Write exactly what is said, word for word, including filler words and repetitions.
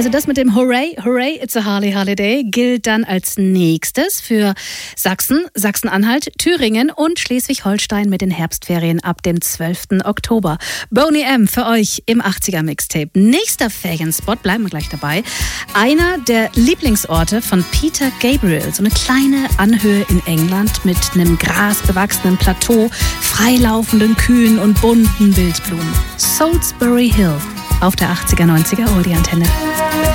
Also das mit dem Hooray, Hooray, it's a Harley Holiday gilt dann als nächstes für Sachsen, Sachsen-Anhalt, Thüringen und Schleswig-Holstein mit den Herbstferien ab dem zwölften Oktober. Boney M. für euch im achtziger-Mixtape. Nächster Ferienspot, bleiben wir gleich dabei. Einer der Lieblingsorte von Peter Gabriel. So eine kleine Anhöhe in England mit einem grasbewachsenen Plateau, freilaufenden Kühen und bunten Wildblumen. Salisbury Hill auf der achtziger, neunziger Oldie-Antenne.